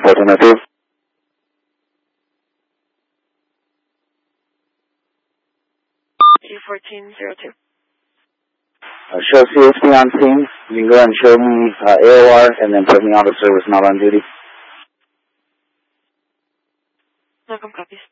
1402. G1402. Show CHP on scene. You can go ahead and show me AOR and then put me on the service not on duty. Welcome, copies.